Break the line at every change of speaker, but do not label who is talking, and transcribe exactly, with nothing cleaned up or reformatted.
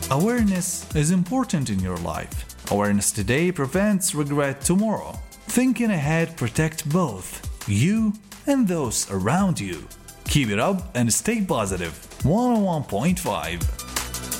Awareness is important in your life. Awareness today prevents regret tomorrow. Thinking ahead protects both you and those around you. Keep it up and stay positive. one oh one point five